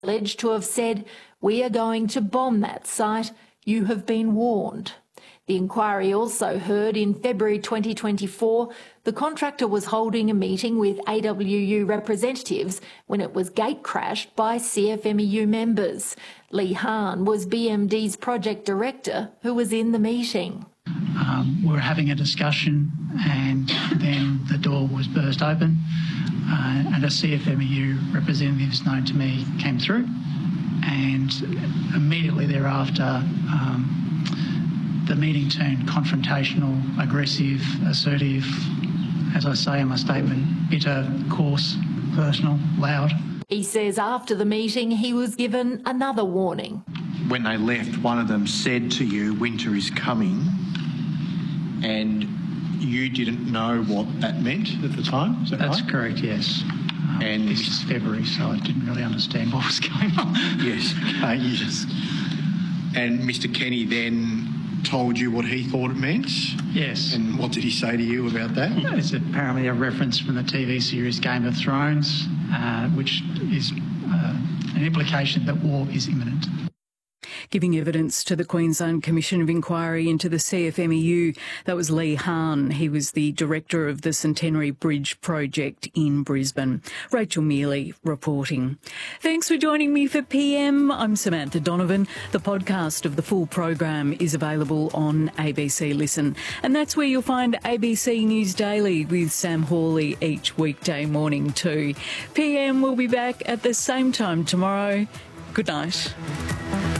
alleged to have said, "We are going to bomb that site. You have been warned." The inquiry also heard in February 2024 the contractor was holding a meeting with AWU representatives when it was gate-crashed by CFMEU members. Lee Hahn was BMD's project director who was in the meeting. We were having a discussion and then the door was burst open and a CFMEU representative known to me came through, and immediately thereafter the meeting turned confrontational, aggressive, assertive, as I say in my statement, bitter, coarse, personal, loud. He says after the meeting he was given another warning. When they left, one of them said to you, "Winter is coming," and you didn't know what that meant at the time? Is that That's right? correct, yes. And this is February, so I didn't really understand what was going on. Yes, yes. And Mr. Kenny then told you what he thought it meant? Yes. And what did he say to you about that? It's apparently a reference from the TV series Game of Thrones, which is an implication that war is imminent. Giving evidence to the Queensland Commission of Inquiry into the CFMEU, that was Lee Hahn. He was the director of the Centenary Bridge project in Brisbane. Rachel Mealy reporting. Thanks for joining me for PM. I'm Samantha Donovan. The podcast of the full program is available on ABC Listen. And that's where you'll find ABC News Daily with Sam Hawley each weekday morning too. PM will be back at the same time tomorrow. Good night.